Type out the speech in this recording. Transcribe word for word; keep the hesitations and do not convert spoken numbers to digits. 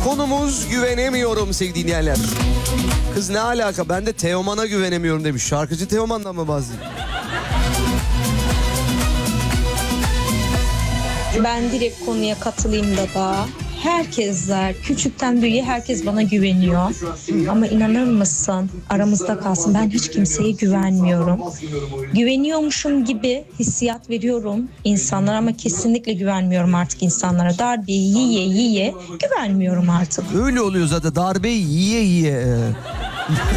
Konumuz güvenemiyorum sevgili dinleyenler. Kız ne alaka? Ben de Teoman'a güvenemiyorum demiş. Şarkıcı Teoman'dan mı bahsediyor? Ben direkt konuya katılayım baba. Herkesler, küçükten büyüğe herkes bana güveniyor. Ama inanır mısın? Aramızda kalsın. Ben hiç kimseye güvenmiyorum. Güveniyormuşum gibi hissiyat veriyorum insanlara ama kesinlikle güvenmiyorum artık insanlara. Darbeyi yiye yiye güvenmiyorum artık. Öyle oluyor zaten, darbeyi yiye yiye.